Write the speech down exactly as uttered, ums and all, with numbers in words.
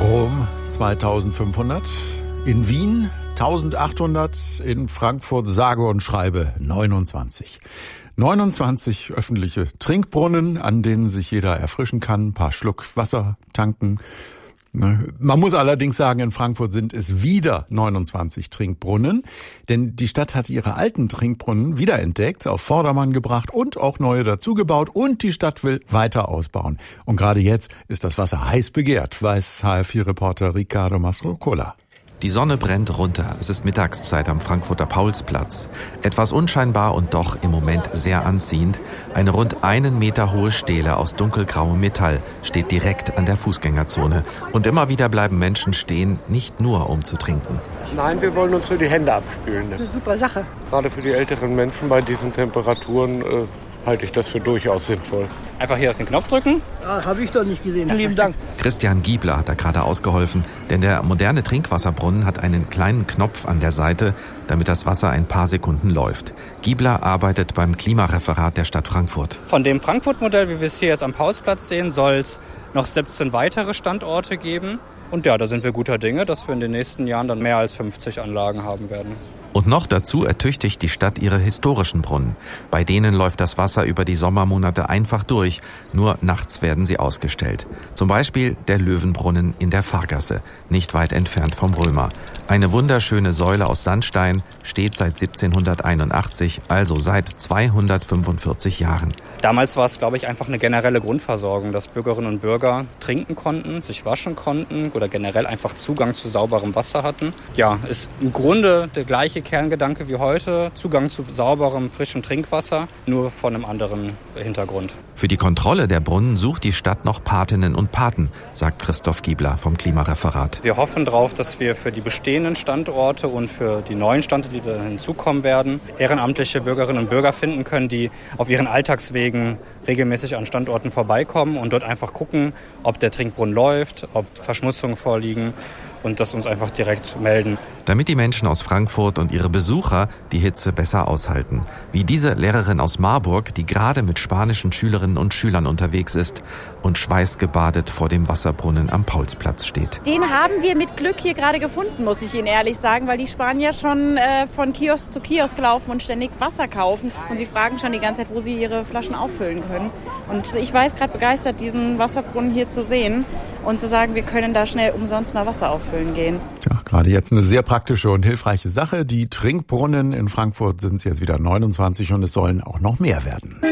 Rom zweitausendfünfhundert, in Wien eintausendachthundert, in Frankfurt sage und schreibe neunundzwanzig. neunundzwanzig öffentliche Trinkbrunnen, an denen sich jeder erfrischen kann, ein paar Schluck Wasser tanken. Man muss allerdings sagen, in Frankfurt sind es wieder neunundzwanzig Trinkbrunnen, denn die Stadt hat ihre alten Trinkbrunnen wiederentdeckt, auf Vordermann gebracht und auch neue dazugebaut, und die Stadt will weiter ausbauen. Und gerade jetzt ist das Wasser heiß begehrt, weiß H F vier Reporter Riccardo Mastrocola. Die Sonne brennt runter. Es ist Mittagszeit am Frankfurter Paulsplatz. Etwas unscheinbar und doch im Moment sehr anziehend. Eine rund einen Meter hohe Stele aus dunkelgrauem Metall steht direkt an der Fußgängerzone. Und immer wieder bleiben Menschen stehen, nicht nur um zu trinken. Nein, wir wollen uns nur die Hände abspülen. Eine super Sache. Gerade für die älteren Menschen bei diesen Temperaturen äh, halte ich das für durchaus sinnvoll. Einfach hier auf den Knopf drücken. Ah, habe ich doch nicht gesehen. Lieben Dank. Christian Giebler hat da gerade ausgeholfen, denn der moderne Trinkwasserbrunnen hat einen kleinen Knopf an der Seite, damit das Wasser ein paar Sekunden läuft. Giebler arbeitet beim Klimareferat der Stadt Frankfurt. Von dem Frankfurt-Modell, wie wir es hier jetzt am Paulsplatz sehen, soll es noch siebzehn weitere Standorte geben. Und ja, da sind wir guter Dinge, dass wir in den nächsten Jahren dann mehr als fünfzig Anlagen haben werden. Und noch dazu ertüchtigt die Stadt ihre historischen Brunnen. Bei denen läuft das Wasser über die Sommermonate einfach durch, nur nachts werden sie ausgestellt. Zum Beispiel der Löwenbrunnen in der Fahrgasse, nicht weit entfernt vom Römer. Eine wunderschöne Säule aus Sandstein, steht seit siebzehnhunderteinundachtzig, also seit zweihundertfünfundvierzig Jahren. Damals war es, glaube ich, einfach eine generelle Grundversorgung, dass Bürgerinnen und Bürger trinken konnten, sich waschen konnten oder generell einfach Zugang zu sauberem Wasser hatten. Ja, ist im Grunde der gleiche Kerngedanke wie heute, Zugang zu sauberem, frischem Trinkwasser, nur von einem anderen Hintergrund. Für die Kontrolle der Brunnen sucht die Stadt noch Patinnen und Paten, sagt Christoph Giebler vom Klimareferat. Wir hoffen darauf, dass wir für die bestehenden Standorte und für die neuen Standorte, die da hinzukommen werden, ehrenamtliche Bürgerinnen und Bürger finden können, die auf ihren Alltagswegen regelmäßig an Standorten vorbeikommen und dort einfach gucken, ob der Trinkbrunnen läuft, ob Verschmutzungen vorliegen, und das uns einfach direkt melden. Damit die Menschen aus Frankfurt und ihre Besucher die Hitze besser aushalten. Wie diese Lehrerin aus Marburg, die gerade mit spanischen Schülerinnen und Schülern unterwegs ist und schweißgebadet vor dem Wasserbrunnen am Paulsplatz steht. Den haben wir mit Glück hier gerade gefunden, muss ich Ihnen ehrlich sagen, weil die Spanier schon äh, von Kiosk zu Kiosk laufen und ständig Wasser kaufen. Und sie fragen schon die ganze Zeit, wo sie ihre Flaschen auffüllen können. Und ich war jetzt gerade begeistert, diesen Wasserbrunnen hier zu sehen und zu sagen, wir können da schnell umsonst mal Wasser auffüllen gehen. Ja, gerade jetzt eine sehr praktische und hilfreiche Sache. Die Trinkbrunnen in Frankfurt sind es jetzt wieder neunundzwanzig und es sollen auch noch mehr werden.